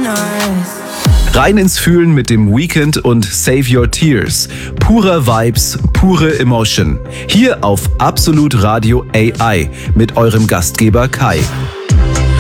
Rein ins Fühlen mit dem Weekend und Save Your Tears. Purer Vibes, pure Emotion. Hier auf Absolut Radio AI mit eurem Gastgeber Kai.